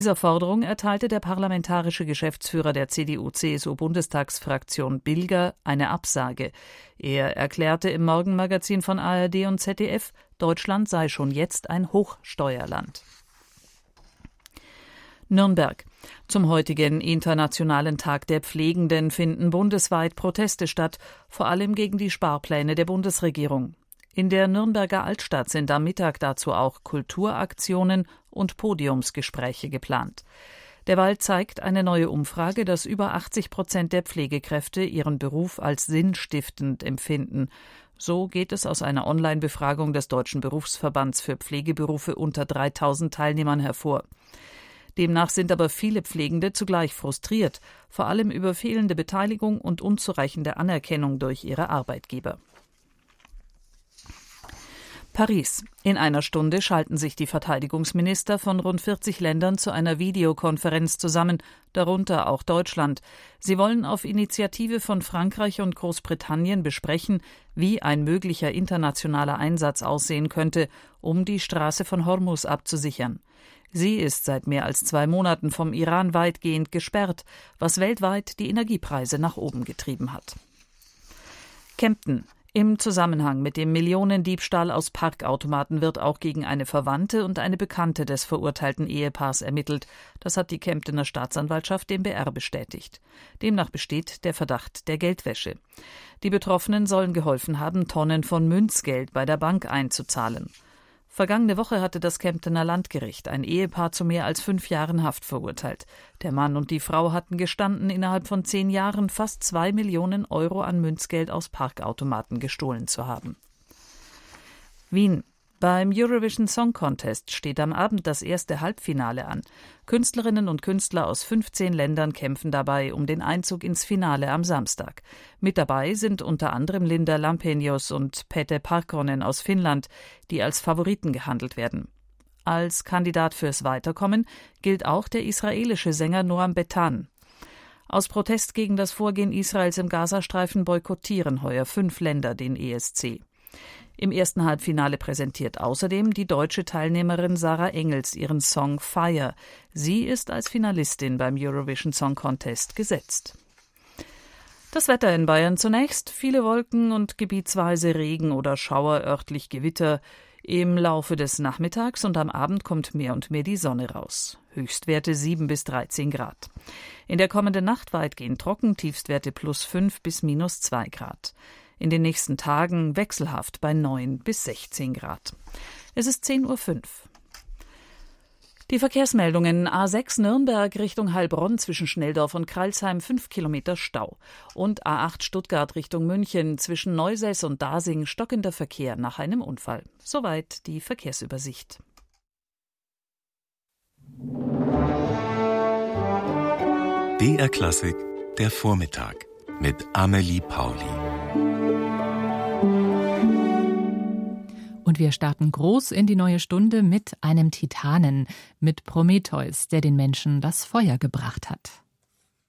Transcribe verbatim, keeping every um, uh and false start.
Dieser Forderung erteilte der parlamentarische Geschäftsführer der C D U C S U-Bundestagsfraktion Bilger eine Absage. Er erklärte im Morgenmagazin von A R D und Z D F, Deutschland sei schon jetzt ein Hochsteuerland. Nürnberg. Zum heutigen Internationalen Tag der Pflegenden finden bundesweit Proteste statt, vor allem gegen die Sparpläne der Bundesregierung. In der Nürnberger Altstadt sind am Mittag dazu auch Kulturaktionen und Podiumsgespräche geplant. Derweil zeigt eine neue Umfrage, dass über achtzig Prozent der Pflegekräfte ihren Beruf als sinnstiftend empfinden. So geht es aus einer Online-Befragung des Deutschen Berufsverbands für Pflegeberufe unter dreitausend Teilnehmern hervor. Demnach sind aber viele Pflegende zugleich frustriert, vor allem über fehlende Beteiligung und unzureichende Anerkennung durch ihre Arbeitgeber. Paris. In einer Stunde schalten sich die Verteidigungsminister von rund vierzig Ländern zu einer Videokonferenz zusammen, darunter auch Deutschland. Sie wollen auf Initiative von Frankreich und Großbritannien besprechen, wie ein möglicher internationaler Einsatz aussehen könnte, um die Straße von Hormuz abzusichern. Sie ist seit mehr als zwei Monaten vom Iran weitgehend gesperrt, was weltweit die Energiepreise nach oben getrieben hat. Kempten. Im Zusammenhang mit dem Millionendiebstahl aus Parkautomaten wird auch gegen eine Verwandte und eine Bekannte des verurteilten Ehepaars ermittelt. Das hat die Kemptener Staatsanwaltschaft dem B R bestätigt. Demnach besteht der Verdacht der Geldwäsche. Die Betroffenen sollen geholfen haben, Tonnen von Münzgeld bei der Bank einzuzahlen. Vergangene Woche hatte das Kemptener Landgericht ein Ehepaar zu mehr als fünf Jahren Haft verurteilt. Der Mann und die Frau hatten gestanden, innerhalb von zehn Jahren fast zwei Millionen Euro an Münzgeld aus Parkautomaten gestohlen zu haben. Wien. Beim Eurovision Song Contest steht am Abend das erste Halbfinale an. Künstlerinnen und Künstler aus fünfzehn Ländern kämpfen dabei um den Einzug ins Finale am Samstag. Mit dabei sind unter anderem Linda Lampenius und Pete Parkkonen aus Finnland, die als Favoriten gehandelt werden. Als Kandidat fürs Weiterkommen gilt auch der israelische Sänger Noam Betan. Aus Protest gegen das Vorgehen Israels im Gazastreifen boykottieren heuer fünf Länder den E S C. Im ersten Halbfinale präsentiert außerdem die deutsche Teilnehmerin Sarah Engels ihren Song Fire. Sie ist als Finalistin beim Eurovision Song Contest gesetzt. Das Wetter in Bayern zunächst. Viele Wolken und gebietsweise Regen oder Schauer, örtlich Gewitter. Im Laufe des Nachmittags und am Abend kommt mehr und mehr die Sonne raus. Höchstwerte sieben bis dreizehn Grad. In der kommenden Nacht weitgehend trocken, Tiefstwerte plus fünf bis minus zwei Grad. In den nächsten Tagen wechselhaft bei neun bis sechzehn Grad. Es ist zehn Uhr fünf. Die Verkehrsmeldungen: A sechs Nürnberg Richtung Heilbronn zwischen Schnelldorf und Crailsheim fünf Kilometer Stau. Und A acht Stuttgart Richtung München zwischen Neusäß und Dasing stockender Verkehr nach einem Unfall. Soweit die Verkehrsübersicht. D R Klassik, der Vormittag mit Amelie Pauli. Und wir starten groß in die neue Stunde mit einem Titanen, mit Prometheus, der den Menschen das Feuer gebracht hat.